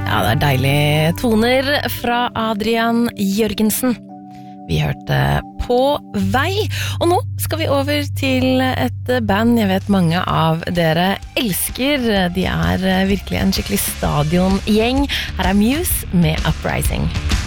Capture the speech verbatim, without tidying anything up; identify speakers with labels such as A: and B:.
A: Ja, det er deilige toner fra Adrian Jørgensen. Vi hørte På vei, og nå skal vi over til et band jeg vet mange av dere elsker. De er virkelig en skikkelig stadiongjeng. Her er Muse med Uprising.